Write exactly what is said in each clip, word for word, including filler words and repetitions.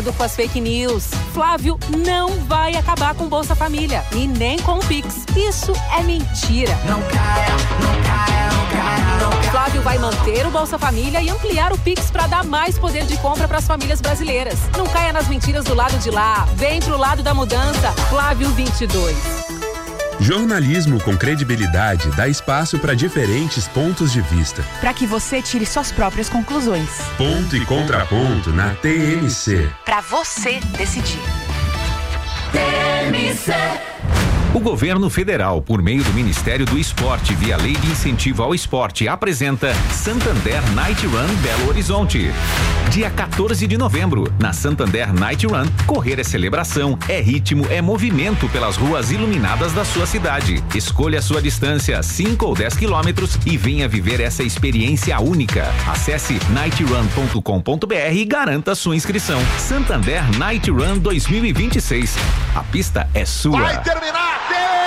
Com as fake news. Flávio não vai acabar com Bolsa Família e nem com o Pix. Isso é mentira. Não caia, não caia, não caia, não caia. Flávio vai manter o Bolsa Família e ampliar o Pix para dar mais poder de compra para as famílias brasileiras. Não caia nas mentiras do lado de lá. Vem pro lado da mudança. Flávio vinte e dois. Jornalismo com credibilidade dá espaço para diferentes pontos de vista. Para que você tire suas próprias conclusões. Ponto e contraponto na T M C. Para você decidir. T M C. O governo federal, por meio do Ministério do Esporte, via Lei de Incentivo ao Esporte, apresenta Santander Night Run Belo Horizonte. Dia quatorze de novembro, na Santander Night Run, correr é celebração, é ritmo, é movimento pelas ruas iluminadas da sua cidade. Escolha a sua distância, cinco ou dez quilômetros, e venha viver essa experiência única. Acesse night run ponto com ponto b r e garanta sua inscrição. Santander Night Run dois mil e vinte e seis. A pista é sua. Vai terminar!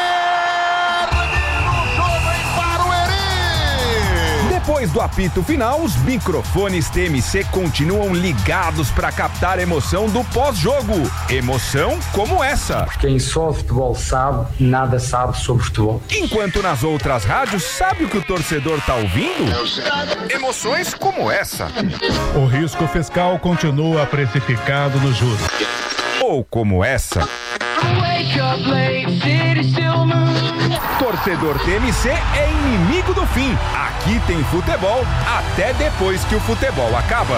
Depois do apito final, os microfones T M C continuam ligados para captar a emoção do pós-jogo. Emoção como essa. Quem só futebol sabe, nada sabe sobre futebol. Enquanto nas outras rádios, sabe o que o torcedor tá ouvindo? Emoções como essa. O risco fiscal continua precificado no juros. Ou como essa. Torcedor T M C é inimigo do fim. Aqui tem futebol até depois que o futebol acaba.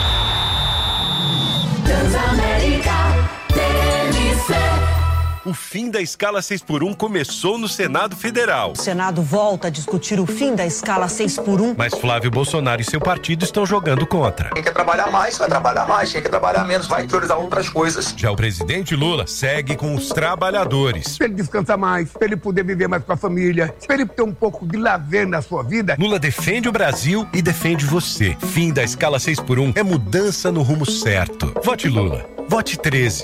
Transamérica T M C. O fim da escala seis por um começou no Senado Federal. O Senado volta a discutir o fim da escala seis por um. Mas Flávio Bolsonaro e seu partido estão jogando contra. Quem quer trabalhar mais, vai trabalhar mais. Quem quer trabalhar menos, vai priorizar outras coisas. Já o presidente Lula segue com os trabalhadores. Pra ele descansar mais, pra ele poder viver mais com a família, pra ele ter um pouco de lazer na sua vida. Lula defende o Brasil e defende você. Fim da escala seis por um é mudança no rumo certo. Vote Lula. Vote treze.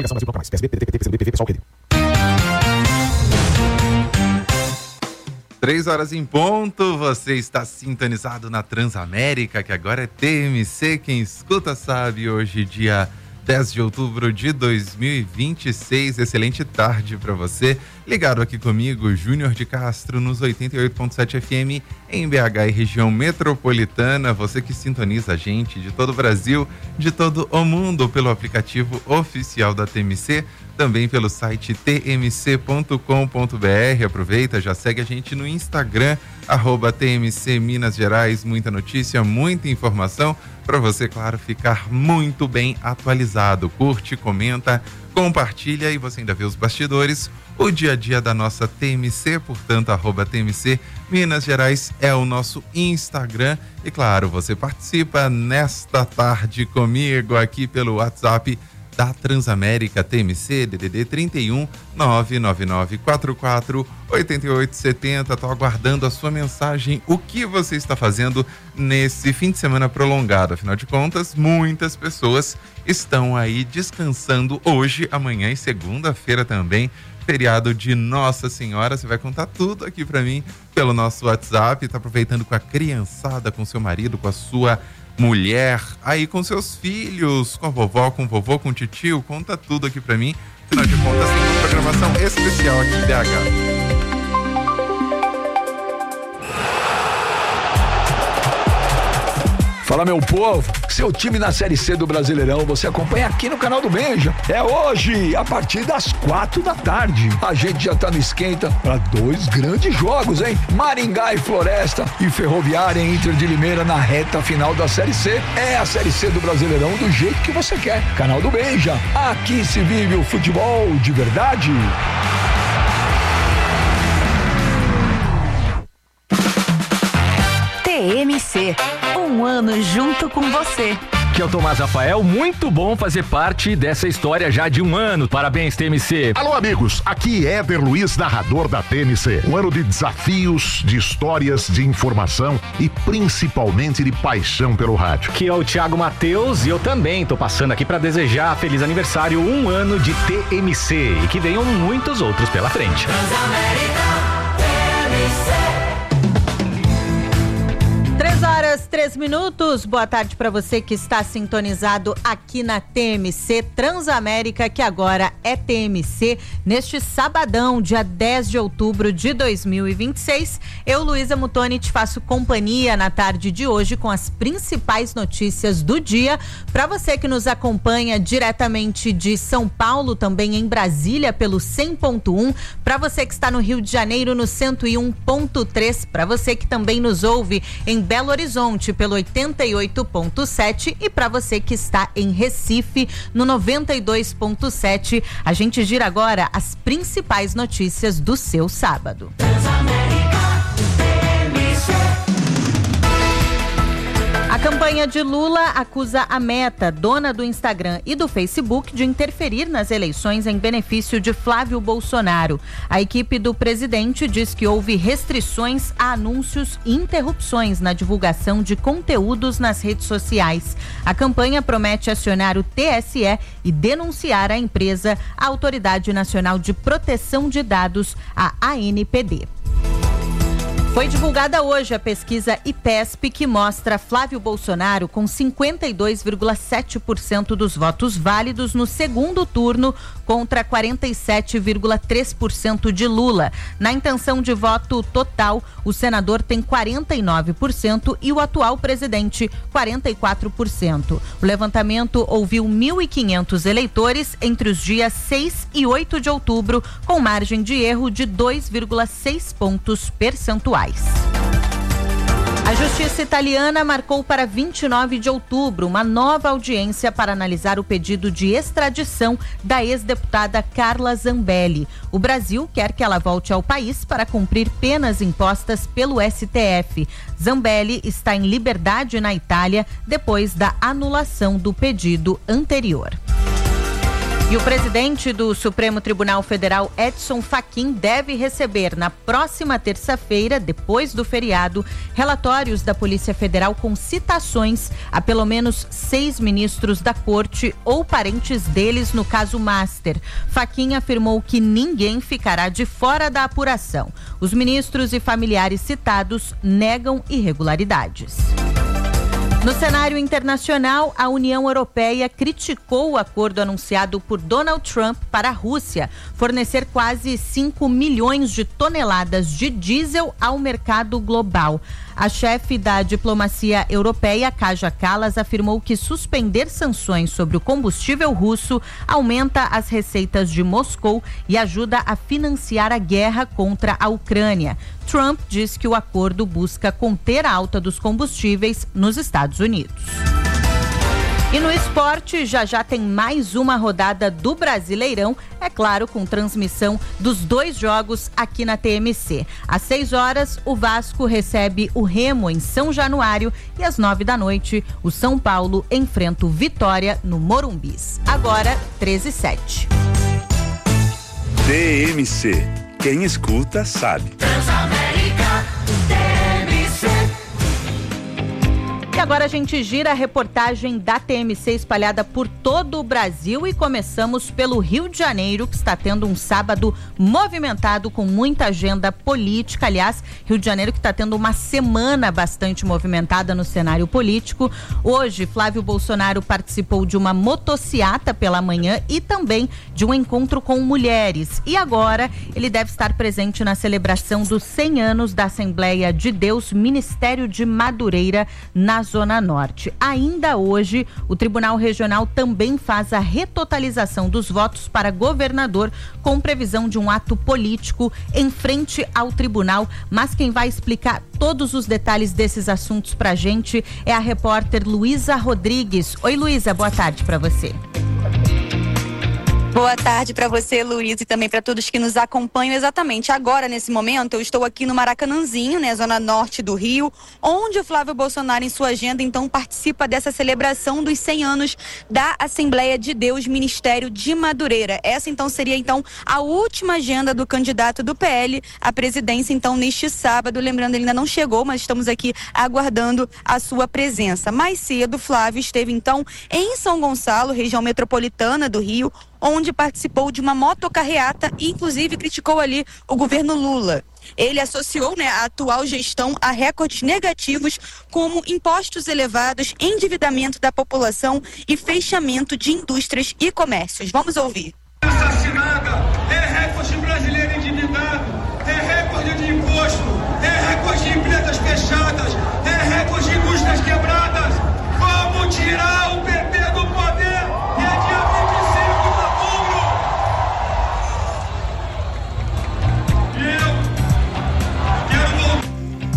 Três horas em ponto, você está sintonizado na Transamérica, que agora é T M C. Quem escuta sabe, hoje dia dez de outubro de dois mil e vinte e seis. Excelente tarde para você. Ligado aqui comigo, Júnior de Castro, nos oitenta e oito ponto sete F M em B H e região metropolitana. Você que sintoniza a gente de todo o Brasil, de todo o mundo, pelo aplicativo oficial da T M C, também pelo site t m c ponto com ponto b r. Aproveita, já segue a gente no Instagram, arroba T M C Minas Gerais. Muita notícia, muita informação para você, claro, ficar muito bem atualizado. Curte, comenta, compartilha e você ainda vê os bastidores, o dia a dia da nossa T M C, portanto, arroba T M C Minas Gerais é o nosso Instagram. E claro, você participa nesta tarde comigo aqui pelo WhatsApp da Transamérica T M C, D D D trinta e um, nove nove nove quatro quatro, oito oito sete zero. Estou aguardando a sua mensagem. O que você está fazendo nesse fim de semana prolongado? Afinal de contas, muitas pessoas estão aí descansando hoje, amanhã e segunda-feira também, feriado de Nossa Senhora. Você vai contar tudo aqui para mim pelo nosso WhatsApp. Está aproveitando com a criançada, com seu marido, com a sua mulher, aí com seus filhos, com a vovó, com o vovô, com o titio. Conta tudo aqui pra mim. Afinal de contas, tem uma programação especial aqui em B H. Fala, meu povo, seu time na Série C do Brasileirão você acompanha aqui no canal do Benja. É hoje, a partir das quatro da tarde. A gente já tá no esquenta para dois grandes jogos, hein? Maringá e Floresta e Ferroviária e Inter de Limeira na reta final da Série C. É a Série C do Brasileirão do jeito que você quer. Canal do Benja, aqui se vive o futebol de verdade. T M C, um ano junto com você. Aqui é o Tomás Rafael, muito bom fazer parte dessa história já de um ano. Parabéns, T M C. Alô, amigos, aqui é Éder Luiz, narrador da T M C. Um ano de desafios, de histórias, de informação e principalmente de paixão pelo rádio. Aqui é o Thiago Matheus e eu também tô passando aqui para desejar feliz aniversário, um ano de T M C e que venham muitos outros pela frente. três horas, treze três minutos. Boa tarde para você que está sintonizado aqui na T M C Transamérica, que agora é T M C, neste sabadão, dia dez de outubro de dois mil e vinte e seis. Eu, Luísa Mutoni, te faço companhia na tarde de hoje com as principais notícias do dia. Para você que nos acompanha diretamente de São Paulo, também em Brasília pelo cem ponto um, para você que está no Rio de Janeiro no cento e um ponto três, para você que também nos ouve em Belo Horizonte pelo oitenta e oito ponto sete e para você que está em Recife no noventa e dois ponto sete. A gente gira agora as principais notícias do seu sábado. A campanha de Lula acusa a Meta, dona do Instagram e do Facebook, de interferir nas eleições em benefício de Flávio Bolsonaro. A equipe do presidente diz que houve restrições a anúncios e interrupções na divulgação de conteúdos nas redes sociais. A campanha promete acionar o T S E e denunciar a empresa, a Autoridade Nacional de Proteção de Dados, a A N P D. Foi divulgada hoje a pesquisa IPESP, que mostra Flávio Bolsonaro com cinquenta e dois vírgula sete por cento dos votos válidos no segundo turno, contra quarenta e sete vírgula três por cento de Lula. Na intenção de voto total, o senador tem quarenta e nove por cento e o atual presidente quarenta e quatro por cento. O levantamento ouviu mil e quinhentos eleitores entre os dias seis e oito de outubro, com margem de erro de dois vírgula seis pontos percentuais. A Justiça italiana marcou para vinte e nove de outubro uma nova audiência para analisar o pedido de extradição da ex-deputada Carla Zambelli. O Brasil quer que ela volte ao país para cumprir penas impostas pelo S T F. Zambelli está em liberdade na Itália depois da anulação do pedido anterior. E o presidente do Supremo Tribunal Federal, Edson Fachin, deve receber na próxima terça-feira, depois do feriado, relatórios da Polícia Federal com citações a pelo menos seis ministros da corte ou parentes deles no caso Master. Fachin afirmou que ninguém ficará de fora da apuração. Os ministros e familiares citados negam irregularidades. No cenário internacional, a União Europeia criticou o acordo anunciado por Donald Trump para a Rússia fornecer quase cinco milhões de toneladas de diesel ao mercado global. A chefe da diplomacia europeia, Kaja Kallas, afirmou que suspender sanções sobre o combustível russo aumenta as receitas de Moscou e ajuda a financiar a guerra contra a Ucrânia. Trump diz que o acordo busca conter a alta dos combustíveis nos Estados Unidos. E no esporte, já já tem mais uma rodada do Brasileirão, é claro, com transmissão dos dois jogos aqui na T M C. Às seis horas, o Vasco recebe o Remo em São Januário e às nove da noite, o São Paulo enfrenta o Vitória no Morumbis. Agora, treze e sete. T M C. Quem escuta sabe. Transamérica, T M C. E agora a gente gira a reportagem da T M C espalhada por todo o Brasil e começamos pelo Rio de Janeiro, que está tendo um sábado movimentado com muita agenda política. Aliás, Rio de Janeiro que está tendo uma semana bastante movimentada no cenário político. Hoje, Flávio Bolsonaro participou de uma motociata pela manhã e também de um encontro com mulheres. E agora ele deve estar presente na celebração dos cem anos da Assembleia de Deus Ministério de Madureira, na Zona Norte. Ainda hoje, o Tribunal Regional também faz a retotalização dos votos para governador, com previsão de um ato político em frente ao tribunal. Mas quem vai explicar todos os detalhes desses assuntos pra gente é a repórter Luísa Rodrigues. Oi, Luísa, boa tarde para você. Boa tarde para você, Luiz, e também para todos que nos acompanham. Exatamente, agora, nesse momento, eu estou aqui no Maracanãzinho, né, zona norte do Rio, onde o Flávio Bolsonaro, em sua agenda, então, participa dessa celebração dos cem anos da Assembleia de Deus Ministério de Madureira. Essa, então, seria, então, a última agenda do candidato do P L à presidência, então, neste sábado. Lembrando, ele ainda não chegou, mas estamos aqui aguardando a sua presença. Mais cedo, Flávio esteve, então, em São Gonçalo, região metropolitana do Rio, onde participou de uma motocarreata e, inclusive, criticou ali o governo Lula. Ele associou, né, a atual gestão a recordes negativos como impostos elevados, endividamento da população e fechamento de indústrias e comércios. Vamos ouvir. Assassinada, é recorde brasileiro endividado, é recorde de imposto, é recorde de empresas fechadas, é recorde de indústrias quebradas. Vamos tirar o P T do poder e é dia vinte e cinco de outubro. E eu quero voltar.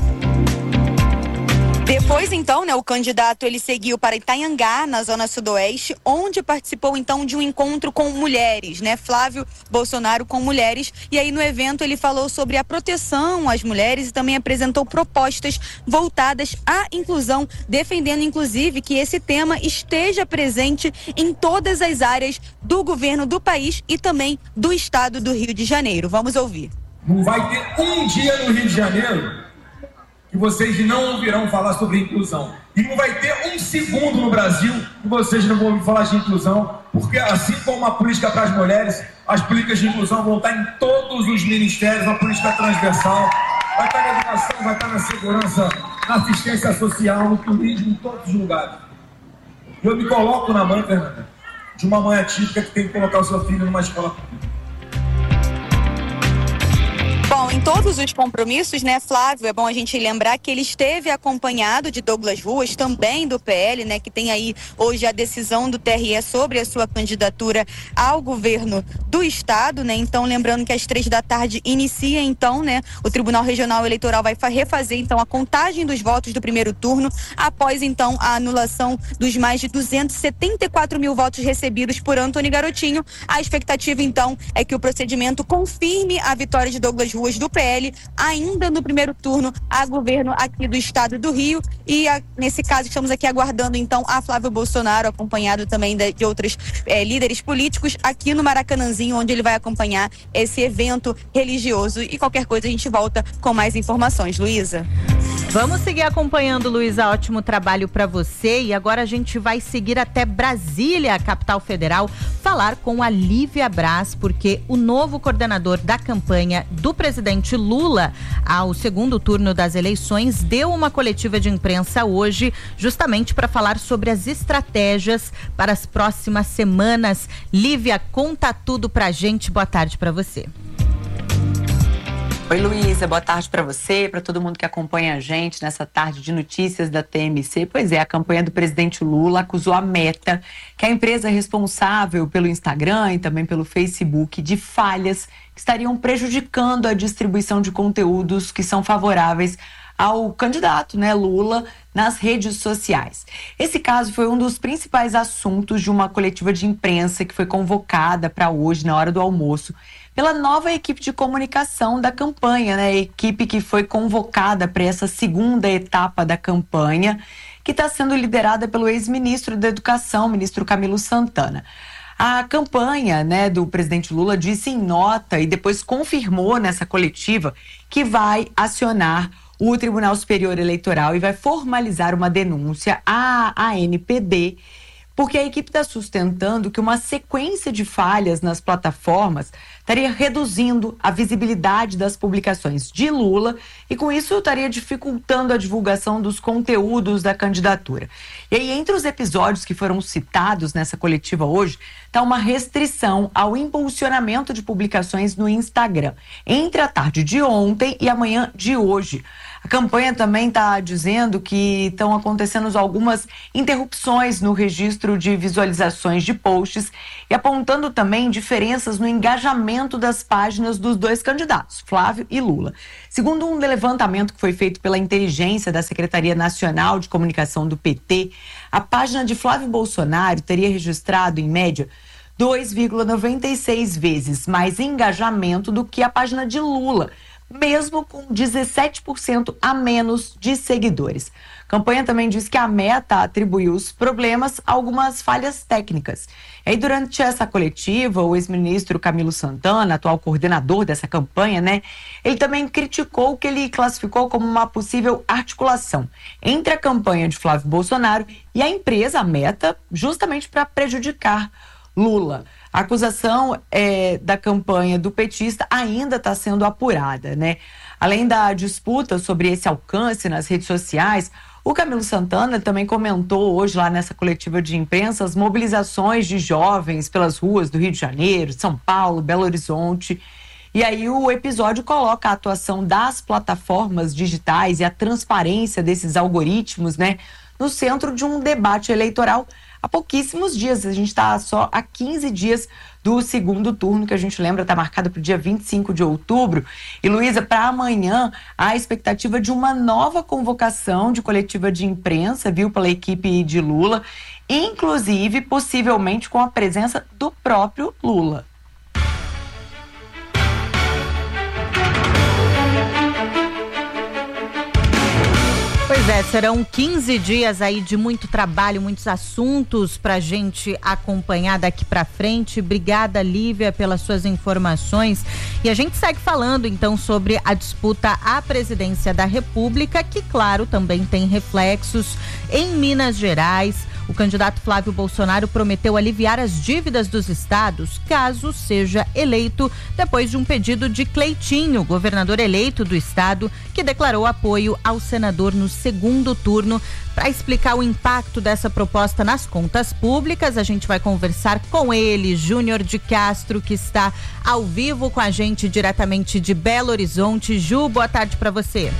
Depois, então, né, o candidato ele seguiu para Itanhangá, na zona sudoeste, onde participou, então, de um encontro com mulheres, né? Flávio Bolsonaro com mulheres. E aí, no evento, ele falou sobre a proteção às mulheres e também apresentou propostas voltadas à inclusão, defendendo, inclusive, que esse tema esteja presente em todas as áreas do governo do país e também do estado do Rio de Janeiro. Vamos ouvir. Não vai ter um dia no Rio de Janeiro que vocês não ouvirão falar sobre inclusão. E não vai ter um segundo no Brasil que vocês não vão ouvir falar de inclusão, porque assim como a política para as mulheres, as políticas de inclusão vão estar em todos os ministérios, uma política transversal, vai estar na educação, vai estar na segurança, na assistência social, no turismo, em todos os lugares. Eu me coloco na mãe, Fernanda, de uma mãe atípica que tem que colocar o seu filho numa escola pública. Bom, em todos os compromissos, né, Flávio, é bom a gente lembrar que ele esteve acompanhado de Douglas Ruas, também do P L, né, que tem aí hoje a decisão do T R E sobre a sua candidatura ao governo do estado, né? Então, lembrando que às três da tarde inicia, então, né, o Tribunal Regional Eleitoral vai refazer, então, a contagem dos votos do primeiro turno, após, então, a anulação dos mais de duzentos e setenta e quatro mil votos recebidos por Antony Garotinho. A expectativa, então, é que o procedimento confirme a vitória de Douglas Ruas do P L, ainda no primeiro turno a governo aqui do estado do Rio, e a, nesse caso estamos aqui aguardando então a Flávio Bolsonaro, acompanhado também de, de outros é, líderes políticos aqui no Maracanãzinho, onde ele vai acompanhar esse evento religioso. E qualquer coisa a gente volta com mais informações. Luísa. Vamos seguir acompanhando, Luísa, ótimo trabalho para você. E agora a gente vai seguir até Brasília, capital federal, falar com a Lívia Braz, porque o novo coordenador da campanha do presidente Lula ao segundo turno das eleições deu uma coletiva de imprensa hoje, justamente para falar sobre as estratégias para as próximas semanas. Lívia, conta tudo pra gente. Boa tarde para você. Oi, Luísa, boa tarde para você, para todo mundo que acompanha a gente nessa tarde de notícias da T M C. Pois é, a campanha do presidente Lula acusou a Meta, que é a empresa responsável pelo Instagram e também pelo Facebook, de falhas que estariam prejudicando a distribuição de conteúdos que são favoráveis ao candidato, né, Lula, nas redes sociais. Esse caso foi um dos principais assuntos de uma coletiva de imprensa que foi convocada para hoje, na hora do almoço, pela nova equipe de comunicação da campanha, né? A equipe que foi convocada para essa segunda etapa da campanha, que está sendo liderada pelo ex-ministro da Educação, ministro Camilo Santana. A campanha, né, do presidente Lula disse em nota e depois confirmou nessa coletiva que vai acionar o Tribunal Superior Eleitoral e vai formalizar uma denúncia à A N P D, porque a equipe está sustentando que uma sequência de falhas nas plataformas estaria reduzindo a visibilidade das publicações de Lula e, com isso, estaria dificultando a divulgação dos conteúdos da candidatura. E aí, entre os episódios que foram citados nessa coletiva hoje, está uma restrição ao impulsionamento de publicações no Instagram, entre a tarde de ontem e a manhã de hoje. A campanha também está dizendo que estão acontecendo algumas interrupções no registro de visualizações de posts e apontando também diferenças no engajamento das páginas dos dois candidatos, Flávio e Lula. Segundo um levantamento que foi feito pela inteligência da Secretaria Nacional de Comunicação do P T, a página de Flávio Bolsonaro teria registrado, em média, dois vírgula noventa e seis vezes mais engajamento do que a página de Lula, mesmo com dezessete por cento a menos de seguidores. A campanha também diz que a Meta atribuiu os problemas a algumas falhas técnicas. E aí, durante essa coletiva, o ex-ministro Camilo Santana, atual coordenador dessa campanha, né, ele também criticou o que ele classificou como uma possível articulação entre a campanha de Flávio Bolsonaro e a empresa, a Meta, justamente para prejudicar Lula. A acusação é, da campanha do petista ainda está sendo apurada, né? Além da disputa sobre esse alcance nas redes sociais, o Camilo Santana também comentou hoje lá nessa coletiva de imprensa as mobilizações de jovens pelas ruas do Rio de Janeiro, São Paulo, Belo Horizonte. E aí o episódio coloca a atuação das plataformas digitais e a transparência desses algoritmos, né, no centro de um debate eleitoral há pouquíssimos dias. A gente está só há quinze dias do segundo turno, que a gente lembra está marcado para o dia vinte e cinco de outubro. E, Luísa, para amanhã, há a expectativa de uma nova convocação de coletiva de imprensa, viu, pela equipe de Lula, inclusive, possivelmente, com a presença do próprio Lula. Pois é, serão quinze dias aí de muito trabalho, muitos assuntos pra gente acompanhar daqui pra frente. Obrigada, Lívia, pelas suas informações. E a gente segue falando então sobre a disputa à presidência da República, que, claro, também tem reflexos em Minas Gerais. O candidato Flávio Bolsonaro prometeu aliviar as dívidas dos estados, caso seja eleito, depois de um pedido de Cleitinho, governador eleito do estado, que declarou apoio ao senador no segundo turno. Para explicar o impacto dessa proposta nas contas públicas, a gente vai conversar com ele, Júnior de Castro, que está ao vivo com a gente diretamente de Belo Horizonte. Ju, boa tarde para você.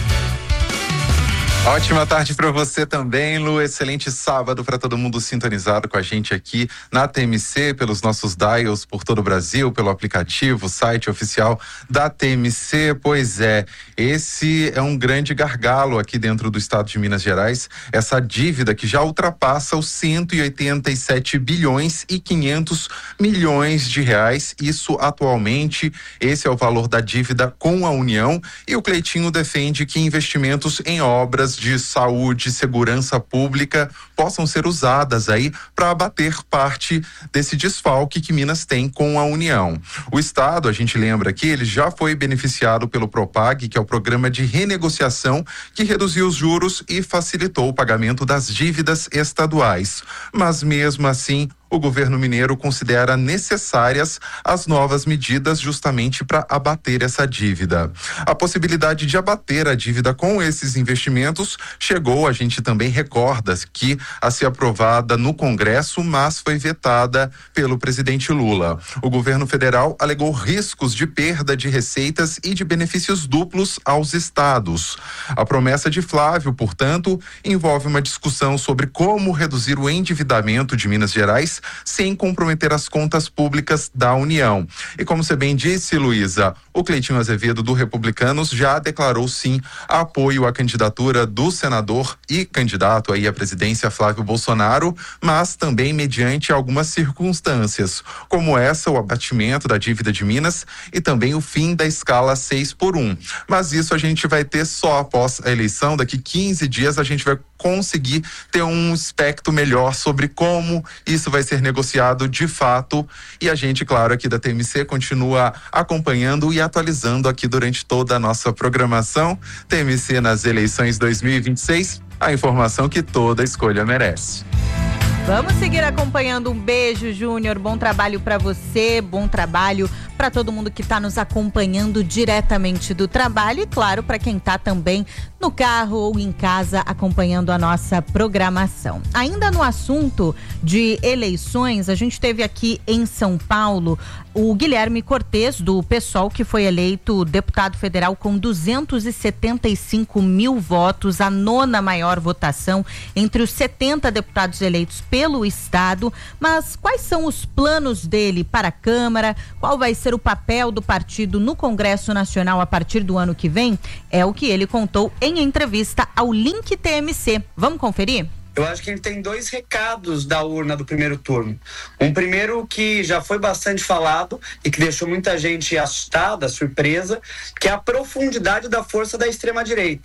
Ótima tarde para você também, Lu. Excelente sábado para todo mundo sintonizado com a gente aqui na T M C, pelos nossos dials por todo o Brasil, pelo aplicativo, site oficial da T M C. Pois é, esse é um grande gargalo aqui dentro do estado de Minas Gerais, essa dívida que já ultrapassa os cento e oitenta e sete bilhões e quinhentos milhões de reais. Isso atualmente, esse é o valor da dívida com a União, e o Cleitinho defende que investimentos em obras de saúde, segurança pública possam ser usadas aí para abater parte desse desfalque que Minas tem com a União. O estado, a gente lembra aqui, ele já foi beneficiado pelo Propag, que é o programa de renegociação que reduziu os juros e facilitou o pagamento das dívidas estaduais. Mas mesmo assim, o governo mineiro considera necessárias as novas medidas justamente para abater essa dívida. A possibilidade de abater a dívida com esses investimentos chegou, a gente também recorda que a ser aprovada no Congresso, mas foi vetada pelo presidente Lula. O governo federal alegou riscos de perda de receitas e de benefícios duplos aos estados. A promessa de Flávio, portanto, envolve uma discussão sobre como reduzir o endividamento de Minas Gerais sem comprometer as contas públicas da União. E como você bem disse, Luísa, o Cleitinho Azevedo do Republicanos já declarou sim apoio à candidatura do senador e candidato aí à presidência Flávio Bolsonaro, mas também mediante algumas circunstâncias, como essa, o abatimento da dívida de Minas e também o fim da escala seis por um. Mas isso a gente vai ter só após a eleição. Daqui quinze dias a gente vai conseguir ter um espectro melhor sobre como isso vai ser negociado de fato, e a gente, claro, aqui da T M C continua acompanhando e atualizando aqui durante toda a nossa programação. T M C nas eleições dois mil e vinte e seis, a informação que toda escolha merece. Vamos seguir acompanhando. Um beijo, Júnior. Bom trabalho para você, bom trabalho para todo mundo que está nos acompanhando diretamente do trabalho e, claro, para quem está também no carro ou em casa acompanhando a nossa programação. Ainda no assunto de eleições, a gente teve aqui em São Paulo o Guilherme Cortes, do PSOL, que foi eleito deputado federal com duzentos e setenta e cinco mil votos, a nona maior votação entre os setenta deputados eleitos pelo estado. Mas quais são os planos dele para a Câmara? Qual vai ser o papel do partido no Congresso Nacional a partir do ano que vem? É o que ele contou em entrevista ao Link T M C. Vamos conferir? Eu acho que ele tem dois recados da urna do primeiro turno. Um primeiro que já foi bastante falado e que deixou muita gente assustada, surpresa, que é a profundidade da força da extrema-direita.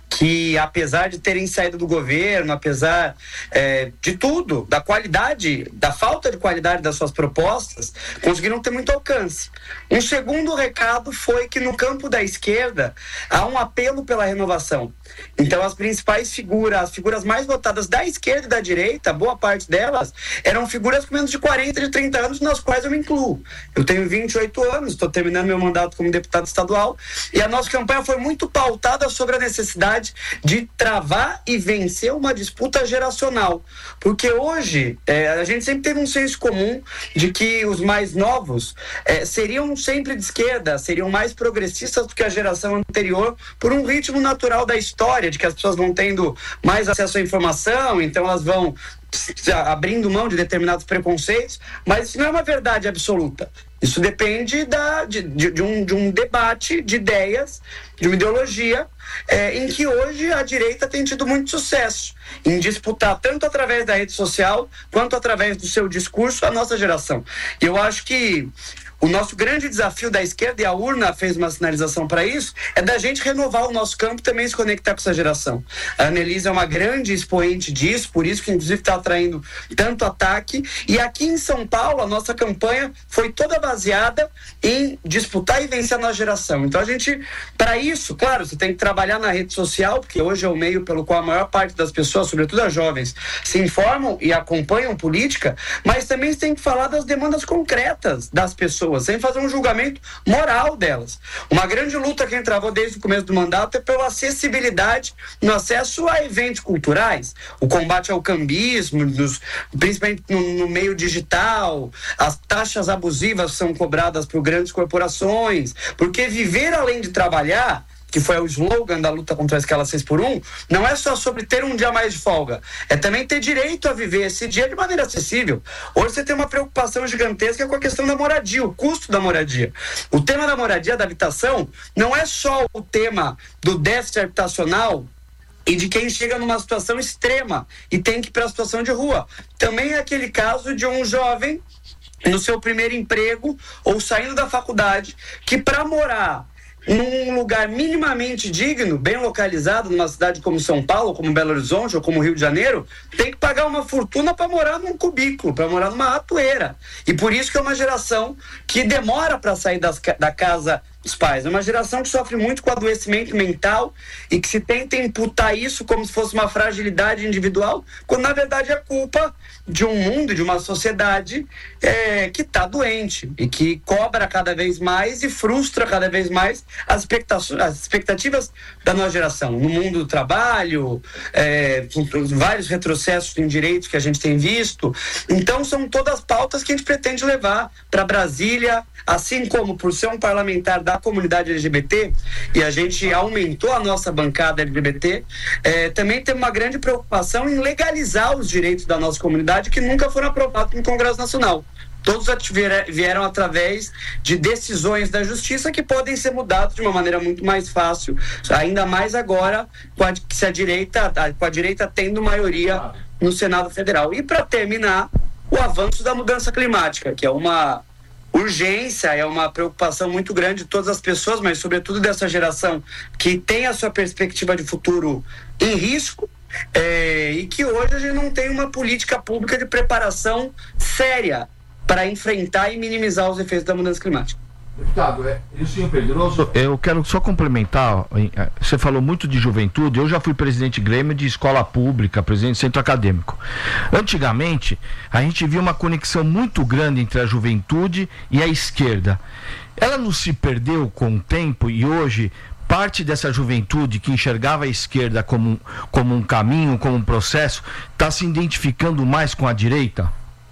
que, apesar de terem saído do governo, apesar é, de tudo, da qualidade, da falta de qualidade das suas propostas, conseguiram ter muito alcance. Um segundo recado foi que no campo da esquerda há um apelo pela renovação. Então as principais figuras, as figuras mais votadas da esquerda e da direita, boa parte delas, eram figuras com menos de quarenta, de trinta anos, nas quais eu me incluo. Eu tenho vinte e oito anos, estou terminando meu mandato como deputado estadual, e a nossa campanha foi muito pautada sobre a necessidade de travar e vencer uma disputa geracional. Porque hoje, é, a gente sempre teve um senso comum de que os mais novos é, seriam sempre de esquerda, seriam mais progressistas do que a geração anterior, por um ritmo natural da história, de que as pessoas vão tendo mais acesso à informação, então elas vão abrindo mão de determinados preconceitos, mas isso não é uma verdade absoluta. Isso depende da, de, de, de, um, de um debate de ideias, de uma ideologia, é, em que hoje a direita tem tido muito sucesso em disputar, tanto através da rede social, quanto através do seu discurso, a nossa geração. E eu acho que o nosso grande desafio da esquerda, e a urna fez uma sinalização para isso, é da gente renovar o nosso campo e também se conectar com essa geração. A Annelise é uma grande expoente disso, por isso que inclusive está atraindo tanto ataque. E aqui em São Paulo, a nossa campanha foi toda baseada em disputar e vencer a nossa geração. Então a gente, para isso, claro, você tem que trabalhar na rede social, porque hoje é o meio pelo qual a maior parte das pessoas, sobretudo as jovens, se informam e acompanham política, mas também você tem que falar das demandas concretas das pessoas, sem fazer um julgamento moral delas. Uma grande luta que a gente travou desde o começo do mandato é pela acessibilidade no acesso a eventos culturais, o combate ao cambismo, nos, principalmente no, no meio digital, as taxas abusivas são cobradas por grandes corporações, porque viver além de trabalhar, que foi o slogan da luta contra a escala seis por um, não é só sobre ter um dia mais de folga, é também ter direito a viver esse dia de maneira acessível. Hoje você tem uma preocupação gigantesca com a questão da moradia, o custo da moradia. O tema da moradia, da habitação, não é só o tema do déficit habitacional e de quem chega numa situação extrema e tem que ir para a situação de rua. Também é aquele caso de um jovem no seu primeiro emprego ou saindo da faculdade que, para morar num lugar minimamente digno, bem localizado, numa cidade como São Paulo, como Belo Horizonte ou como Rio de Janeiro, tem que pagar uma fortuna para morar num cubículo, para morar numa ratoeira. E por isso que é uma geração que demora para sair das, da casa dos pais. É uma geração que sofre muito com adoecimento mental e que se tenta imputar isso como se fosse uma fragilidade individual, quando na verdade é culpa de um mundo, de uma sociedade é, que está doente e que cobra cada vez mais e frustra cada vez mais as expectativas, as expectativas da nossa geração. No mundo do trabalho, é, vários retrocessos em direitos que a gente tem visto. Então são todas pautas que a gente pretende levar para Brasília, assim como por ser um parlamentar da comunidade L G B T, e a gente aumentou a nossa bancada L G B T, é, também tem uma grande preocupação em legalizar os direitos da nossa comunidade que nunca foram aprovados no Congresso Nacional. Todos vieram através de decisões da Justiça que podem ser mudadas de uma maneira muito mais fácil, ainda mais agora com a, se a direita, com a direita tendo maioria no Senado Federal. E para terminar, o avanço da mudança climática, que é uma urgência, é uma preocupação muito grande de todas as pessoas, mas sobretudo dessa geração que tem a sua perspectiva de futuro em risco, é, e que hoje a gente não tem uma política pública de preparação séria para enfrentar e minimizar os efeitos da mudança climática. Deputado, é, e o senhor Pedroso, eu quero só complementar, você falou muito de juventude, eu já fui presidente Grêmio de escola pública, presidente de centro acadêmico. Antigamente, a gente via uma conexão muito grande entre a juventude e a esquerda. Ela não se perdeu com o tempo e hoje parte dessa juventude que enxergava a esquerda como, como um caminho, como um processo, está se identificando mais com a direita?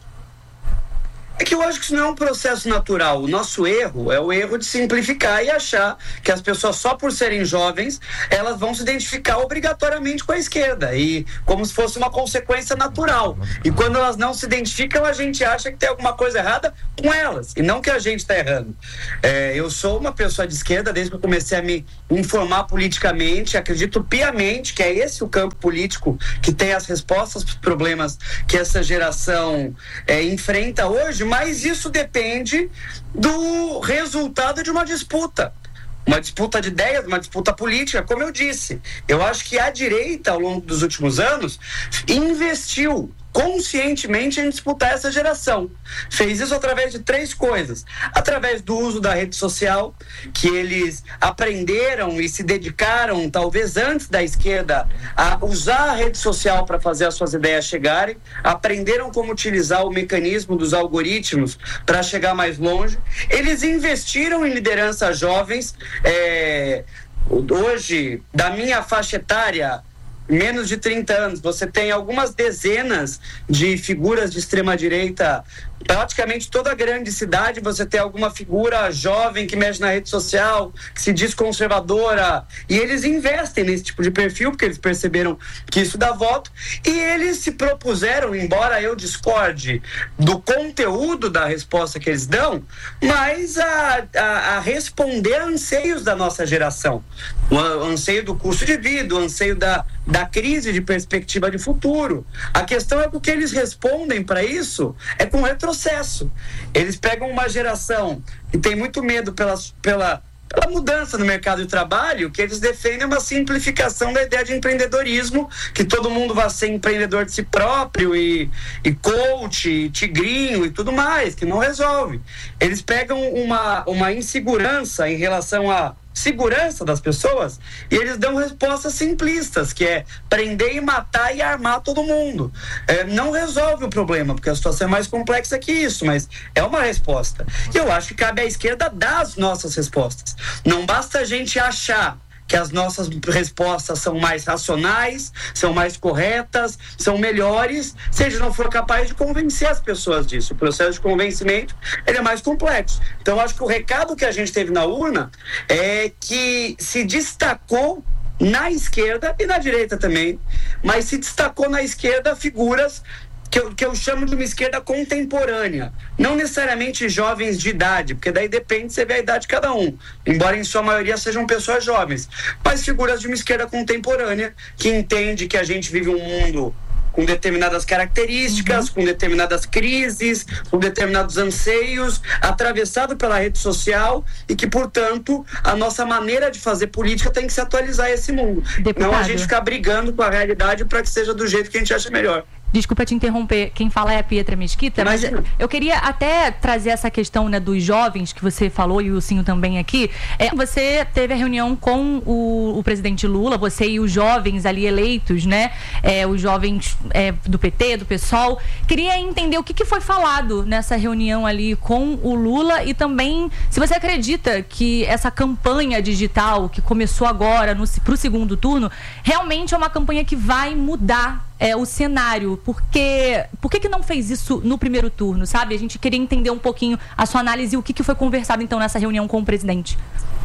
É que eu acho que isso não é um processo natural. O nosso erro é o erro de simplificar e achar que as pessoas, só por serem jovens, elas vão se identificar obrigatoriamente com a esquerda, e como se fosse uma consequência natural. E quando elas não se identificam, a gente acha que tem alguma coisa errada com elas, e não que a gente está errando. É, eu sou uma pessoa de esquerda desde que eu comecei a me informar politicamente, acredito piamente que é esse o campo político que tem as respostas para os problemas que essa geração é, enfrenta hoje, mas isso depende do resultado de uma disputa. uma disputa de ideias, uma disputa política. Como eu disse, eu acho que a direita, ao longo dos últimos anos, investiu conscientemente em disputar essa geração. Fez isso através de três coisas. Através do uso da rede social, que eles aprenderam e se dedicaram, talvez antes da esquerda, a usar a rede social para fazer as suas ideias chegarem. Aprenderam como utilizar o mecanismo dos algoritmos para chegar mais longe. Eles investiram em lideranças jovens. É, hoje, da minha faixa etária, menos de trinta anos, você tem algumas dezenas de figuras de extrema-direita. Praticamente toda a grande cidade você tem alguma figura jovem que mexe na rede social, que se diz conservadora, e eles investem nesse tipo de perfil porque eles perceberam que isso dá voto, e eles se propuseram, embora eu discorde do conteúdo da resposta que eles dão, mas a, a, a responder a anseios da nossa geração, o anseio do custo de vida, o anseio da, da crise de perspectiva de futuro. A questão é que o que eles respondem para isso é com retrocesso. Eles pegam uma geração que tem muito medo pela, pela, pela mudança no mercado de trabalho, que eles defendem uma simplificação da ideia de empreendedorismo, que todo mundo vai ser empreendedor de si próprio e, e coach, e tigrinho e tudo mais, que não resolve. Eles pegam uma, uma insegurança em relação à segurança das pessoas e eles dão respostas simplistas, que é prender e matar e armar todo mundo. É, não resolve o problema, porque a situação é mais complexa que isso, mas é uma resposta. E eu acho que cabe à esquerda dar as nossas respostas. Não basta a gente achar que as nossas respostas são mais racionais, são mais corretas, são melhores, se a gente não for capaz de convencer as pessoas disso. O processo de convencimento, ele é mais complexo. Então, eu acho que o recado que a gente teve na urna é que se destacou na esquerda e na direita também, mas se destacou na esquerda figuras Que eu, que eu chamo de uma esquerda contemporânea, não necessariamente jovens de idade, porque daí depende, você vê a idade de cada um, embora em sua maioria sejam pessoas jovens, mas figuras de uma esquerda contemporânea que entende que a gente vive um mundo com determinadas características, uhum. com determinadas crises, com determinados anseios, atravessado pela rede social e que, portanto, a nossa maneira de fazer política tem que se atualizar a esse mundo. Deputado. Não a gente ficar brigando com a realidade para que seja do jeito que a gente acha melhor. Desculpa te interromper, quem fala é a Pietra Mesquita, mas eu queria até trazer essa questão, né, dos jovens que você falou e o Cinho também aqui. É, você teve a reunião com o, o presidente Lula, você e os jovens ali eleitos, né, é, os jovens é, do P T, do PSOL. Queria entender o que, que foi falado nessa reunião ali com o Lula e também se você acredita que essa campanha digital que começou agora para o segundo turno realmente é uma campanha que vai mudar É, o cenário, porque por que que não fez isso no primeiro turno, sabe? A gente queria entender um pouquinho a sua análise e o que que foi conversado então nessa reunião com o presidente.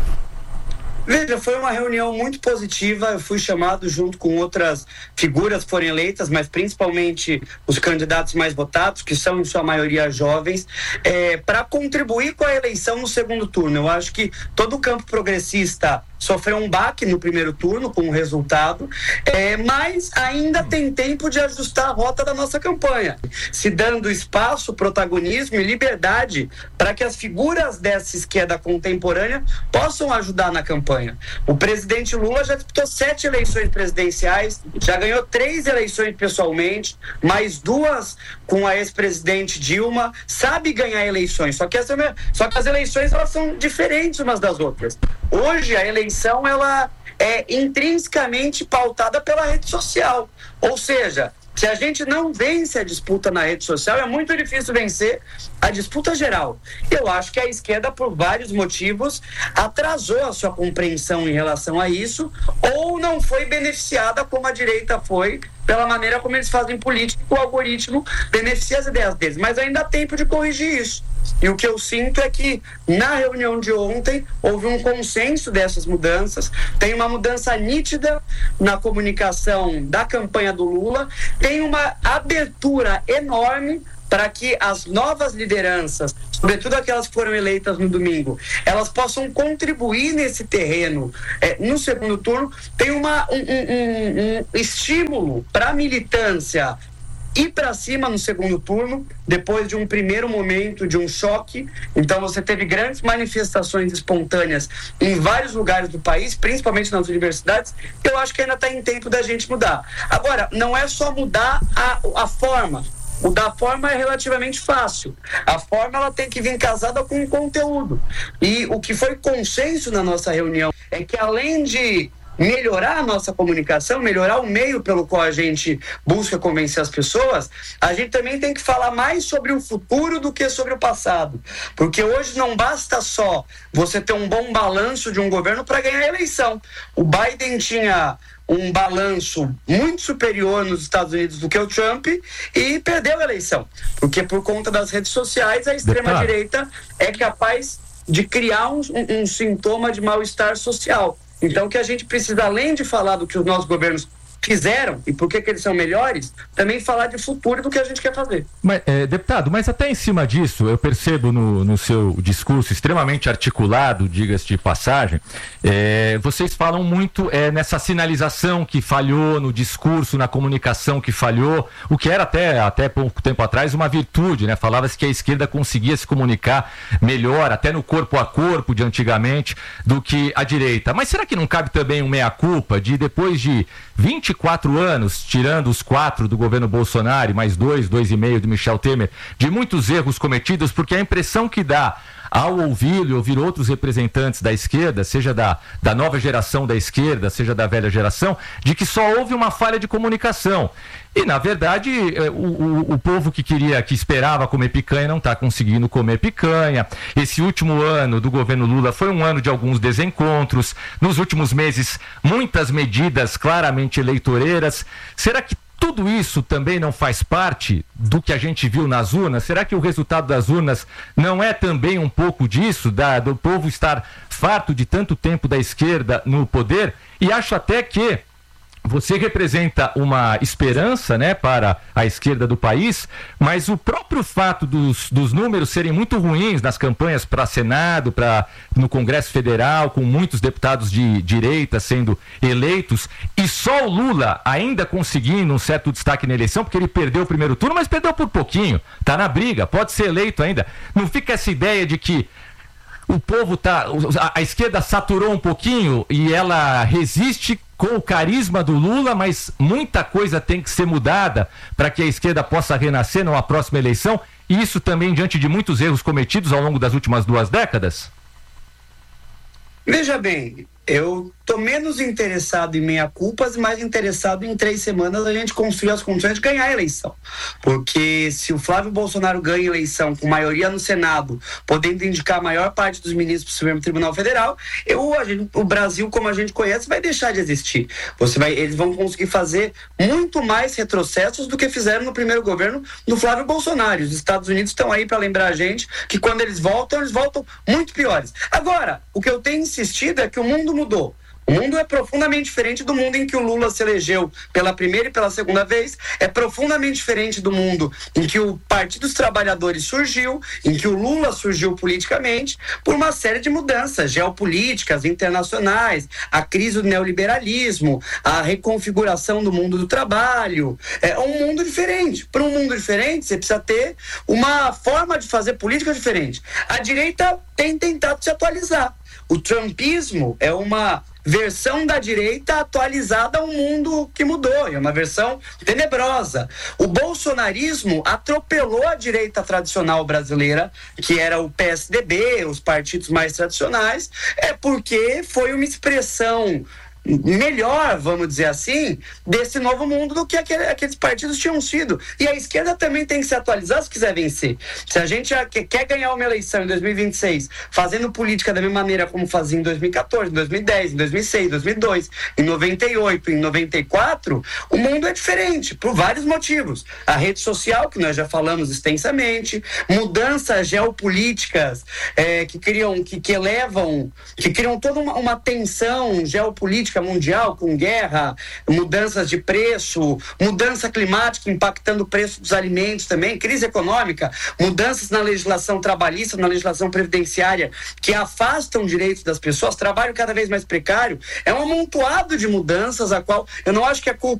Veja, foi uma reunião muito positiva, eu fui chamado junto com outras figuras que foram eleitas, mas principalmente os candidatos mais votados, que são em sua maioria jovens, é, para contribuir com a eleição no segundo turno. Eu acho que todo o campo progressista sofreu um baque no primeiro turno com o resultado, é, mas ainda tem tempo de ajustar a rota da nossa campanha, se dando espaço, protagonismo e liberdade para que as figuras dessa esquerda contemporânea possam ajudar na campanha. O presidente Lula já disputou sete eleições presidenciais, já ganhou três eleições pessoalmente, mais duas com a ex-presidente Dilma, sabe ganhar eleições, só que, essa, só que as eleições elas são diferentes umas das outras. Hoje a eleição ela é intrinsecamente pautada pela rede social, ou seja, se a gente não vence a disputa na rede social, é muito difícil vencer a disputa geral. Eu acho que a esquerda, por vários motivos, atrasou a sua compreensão em relação a isso, ou não foi beneficiada como a direita foi, pela maneira como eles fazem política, o algoritmo beneficia as ideias deles. Mas ainda há tempo de corrigir isso. E o que eu sinto é que na reunião de ontem houve um consenso dessas mudanças, tem uma mudança nítida na comunicação da campanha do Lula, tem uma abertura enorme para que as novas lideranças, sobretudo aquelas que foram eleitas no domingo, elas possam contribuir nesse terreno é, no segundo turno. Tem uma, um, um, um estímulo para a militância ir para cima no segundo turno, depois de um primeiro momento de um choque. Então você teve grandes manifestações espontâneas em vários lugares do país, principalmente nas universidades. Eu acho que ainda está em tempo da gente mudar. Agora, não é só mudar a, a forma. Mudar a forma é relativamente fácil. A forma ela tem que vir casada com o conteúdo. E o que foi consenso na nossa reunião é que, além de melhorar a nossa comunicação, melhorar o meio pelo qual a gente busca convencer as pessoas, a gente também tem que falar mais sobre o futuro do que sobre o passado. Porque hoje não basta só você ter um bom balanço de um governo para ganhar a eleição. O Biden tinha um balanço muito superior nos Estados Unidos do que o Trump e perdeu a eleição. Porque por conta das redes sociais, a extrema-direita é capaz de criar um, um, um sintoma de mal-estar social. Então, o que a gente precisa, além de falar do que os nossos governos fizeram e por que que eles são melhores, também falar de futuro do que a gente quer fazer. Mas, é, deputado, mas até em cima disso, eu percebo no, no seu discurso extremamente articulado, diga-se de passagem, é, vocês falam muito é, nessa sinalização que falhou, no discurso, na comunicação que falhou, o que era até, até pouco tempo atrás uma virtude, né? Falava-se que a esquerda conseguia se comunicar melhor, até no corpo a corpo de antigamente, do que a direita. Mas será que não cabe também um meia-culpa de, depois de vinte e quatro anos, tirando os quatro do governo Bolsonaro, mais dois, dois e meio de Michel Temer, de muitos erros cometidos, porque a impressão que dá ao ouvi-lo e ouvir outros representantes da esquerda, seja da, da nova geração da esquerda, seja da velha geração, de que só houve uma falha de comunicação. E, na verdade, o, o, o povo que queria, que esperava comer picanha não está conseguindo comer picanha. Esse último ano do governo Lula foi um ano de alguns desencontros. Nos últimos meses, muitas medidas claramente eleitoreiras. Será que tudo isso também não faz parte do que a gente viu nas urnas? Será que o resultado das urnas não é também um pouco disso, da, do povo estar farto de tanto tempo da esquerda no poder? E acho até que você representa uma esperança, né, para a esquerda do país, mas o próprio fato dos, dos números serem muito ruins nas campanhas para Senado, para no Congresso Federal, com muitos deputados de direita sendo eleitos, e só o Lula ainda conseguindo um certo destaque na eleição, porque ele perdeu o primeiro turno, mas perdeu por pouquinho, tá na briga, pode ser eleito ainda. Não fica essa ideia de que o povo tá, a, a esquerda saturou um pouquinho e ela resiste com o carisma do Lula, mas muita coisa tem que ser mudada para que a esquerda possa renascer numa próxima eleição, e isso também diante de muitos erros cometidos ao longo das últimas duas décadas? Veja bem, eu estou menos interessado em meia-culpas e mais interessado em três semanas a gente construir as condições de ganhar a eleição. Porque se o Flávio Bolsonaro ganha a eleição com maioria no Senado, podendo indicar a maior parte dos ministros do Supremo Tribunal Federal, eu, a gente, o Brasil, como a gente conhece, vai deixar de existir. Você vai, eles vão conseguir fazer muito mais retrocessos do que fizeram no primeiro governo do Flávio Bolsonaro. Os Estados Unidos estão aí para lembrar a gente que quando eles voltam, eles voltam muito piores. Agora, o que eu tenho insistido é que o mundo mudou. O mundo é profundamente diferente do mundo em que o Lula se elegeu pela primeira e pela segunda vez. É profundamente diferente do mundo em que o Partido dos Trabalhadores surgiu, em que o Lula surgiu politicamente, por uma série de mudanças geopolíticas, internacionais, a crise do neoliberalismo, a reconfiguração do mundo do trabalho. É um mundo diferente. Para um mundo diferente, você precisa ter uma forma de fazer política diferente. A direita tem tentado se atualizar. O trumpismo é uma versão da direita atualizada a um mundo que mudou, é uma versão tenebrosa. O bolsonarismo atropelou a direita tradicional brasileira, que era o P S D B, os partidos mais tradicionais, é porque foi uma expressão melhor, vamos dizer assim, desse novo mundo do que aquele, aqueles partidos tinham sido. E a esquerda também tem que se atualizar se quiser vencer. Se a gente quer ganhar uma eleição em dois mil e vinte e seis fazendo política da mesma maneira como fazia em dois mil e quatorze, em dois mil e dez, em dois mil e seis, em dois mil e dois, em noventa e oito, em noventa e quatro, o mundo é diferente, por vários motivos. A rede social, que nós já falamos extensamente, mudanças geopolíticas é, que criam, que, que elevam, que criam toda uma, uma tensão geopolítica mundial, com guerra, mudanças de preço, mudança climática impactando o preço dos alimentos também, crise econômica, mudanças na legislação trabalhista, na legislação previdenciária, que afastam direitos das pessoas, trabalho cada vez mais precário. É um amontoado de mudanças a qual eu não acho que é culpa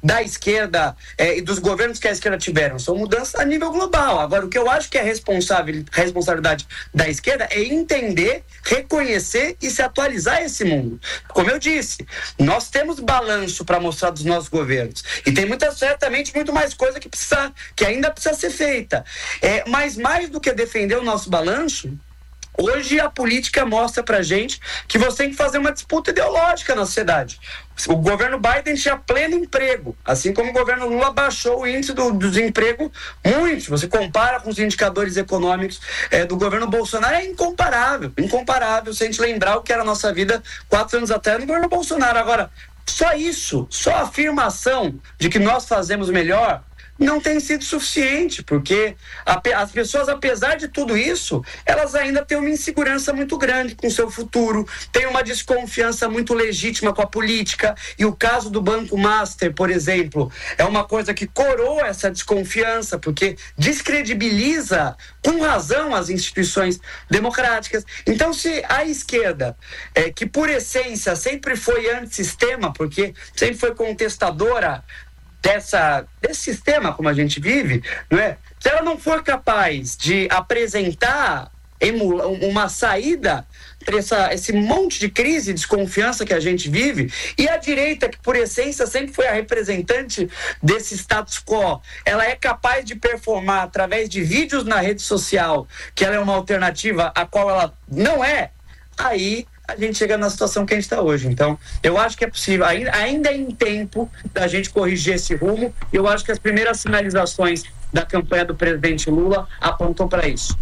da esquerda é, e dos governos que a esquerda tiveram, são mudanças a nível global. Agora, o que eu acho que é responsável, responsabilidade da esquerda é entender, reconhecer e se atualizar a esse mundo. Como eu disse, nós temos balanço para mostrar dos nossos governos e tem muita, certamente muito mais coisa que, precisa, que ainda precisa ser feita. É, mas mais do que defender o nosso balanço, hoje a política mostra pra gente que você tem que fazer uma disputa ideológica na sociedade. O governo Biden tinha pleno emprego, assim como o governo Lula baixou o índice do, do desemprego muito. Você compara com os indicadores econômicos é, do governo Bolsonaro, é incomparável, incomparável, se a gente lembrar o que era a nossa vida quatro anos atrás no governo Bolsonaro. Agora, só isso, só a afirmação de que nós fazemos melhor não tem sido suficiente, porque a, as pessoas, apesar de tudo isso, elas ainda têm uma insegurança muito grande com o seu futuro, têm uma desconfiança muito legítima com a política, e o caso do Banco Master, por exemplo, é uma coisa que coroa essa desconfiança, porque descredibiliza com razão as instituições democráticas. Então, se a esquerda, é, que por essência sempre foi antissistema, porque sempre foi contestadora Dessa, desse sistema como a gente vive, não é? Se ela não for capaz de apresentar emula, uma saída para essa, esse monte de crise e desconfiança que a gente vive, e a direita, que por essência sempre foi a representante desse status quo, ela é capaz de performar através de vídeos na rede social que ela é uma alternativa a qual ela não é, aí a gente chega na situação que a gente está hoje. Então, eu acho que é possível, ainda, ainda é em tempo da gente corrigir esse rumo. Eu acho que as primeiras sinalizações da campanha do presidente Lula apontam para isso.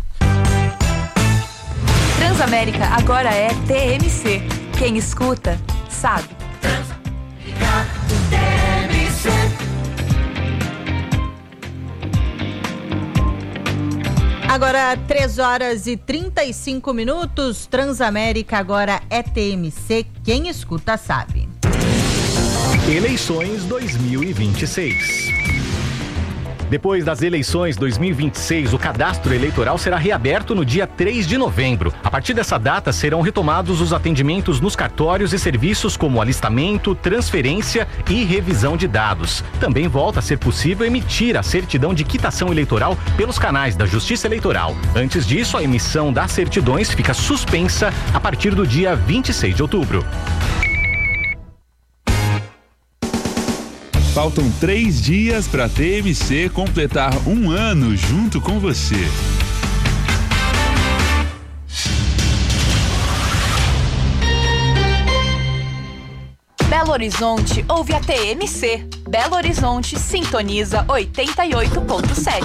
Transamérica agora é T M C. Quem escuta, sabe. Agora, três horas e trinta e cinco minutos, Transamérica agora é T M C, quem escuta sabe. Eleições dois mil e vinte e seis. Depois das eleições dois mil e vinte e seis, o cadastro eleitoral será reaberto no dia três de novembro. A partir dessa data, serão retomados os atendimentos nos cartórios e serviços como alistamento, transferência e revisão de dados. Também volta a ser possível emitir a certidão de quitação eleitoral pelos canais da Justiça Eleitoral. Antes disso, a emissão das certidões fica suspensa a partir do dia vinte e seis de outubro. Faltam três dias para a T M C completar um ano junto com você. Belo Horizonte ouve a T M C. Belo Horizonte sintoniza oitenta e oito ponto sete.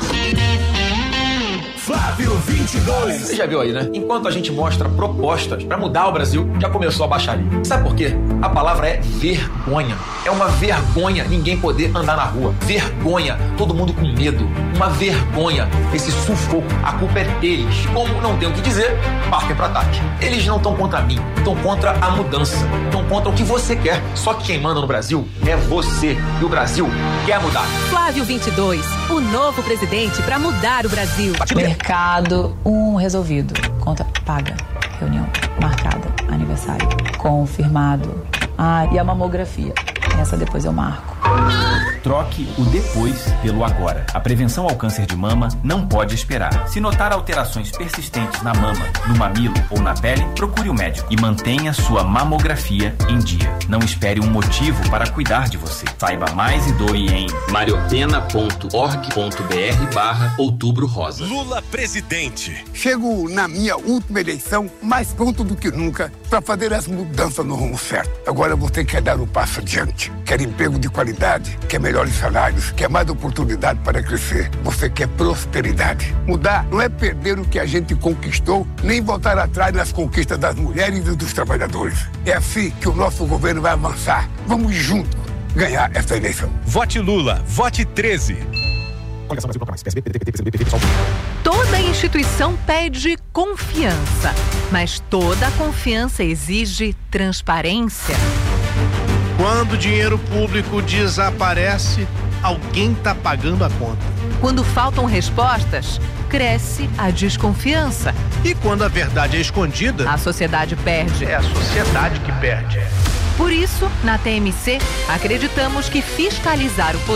Flávio vinte e dois. Você já viu aí, né? Enquanto a gente mostra propostas para mudar o Brasil, já começou a baixaria. Sabe por quê? A palavra é vergonha. É uma vergonha ninguém poder andar na rua. Vergonha, todo mundo com medo. Uma vergonha, esse sufoco. A culpa é deles. Como não tem o que dizer, partem para ataque. Eles não estão contra mim, estão contra a mudança. Estão contra o que você quer. Só que quem manda no Brasil é você. E o Brasil quer mudar. Flávio vinte e dois, o novo presidente para mudar o Brasil. Mercado, um resolvido. Conta paga. Reunião marcada. Aniversário confirmado. Ah, e a mamografia. Essa depois eu marco. Troque o depois pelo agora. A prevenção ao câncer de mama não pode esperar. Se notar alterações persistentes na mama, no mamilo ou na pele, procure o médico e mantenha sua mamografia em dia. Não espere um motivo para cuidar de você. Saiba mais e doe em mariopena ponto org ponto br barra outubro rosa. Lula presidente. Chego na minha última eleição mais pronto do que nunca para fazer as mudanças no rumo certo. Agora você quer dar um passo adiante. Quer emprego de qualidade, quer melhores salários, quer mais oportunidade para crescer. Você quer prosperidade. Mudar não é perder o que a gente conquistou, nem voltar atrás nas conquistas das mulheres e dos trabalhadores. É assim que o nosso governo vai avançar. Vamos juntos ganhar essa eleição. Vote Lula, vote treze. Toda instituição pede confiança, mas toda confiança exige transparência. Quando o dinheiro público desaparece, alguém está pagando a conta. Quando faltam respostas, cresce a desconfiança. E quando a verdade é escondida, a sociedade perde. É a sociedade que perde. Por isso, na T M C, acreditamos que fiscalizar o poder